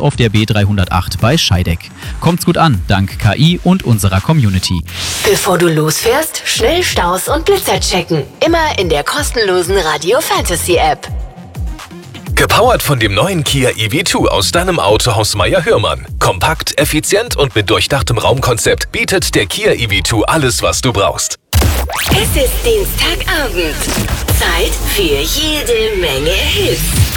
auf der B308 bei Scheideck. Kommt's gut an, dank KI und unserer Community. Bevor du losfährst, schnell Staus und Blitzer checken. Immer in der kostenlosen Radio Fantasy App. Gepowert von dem neuen Kia EV2 aus deinem Autohaus Meyer-Hörmann. Kompakt, effizient und mit durchdachtem Raumkonzept bietet der Kia EV2 alles, was du brauchst. Es ist Dienstagabend. Zeit für jede Menge Hits.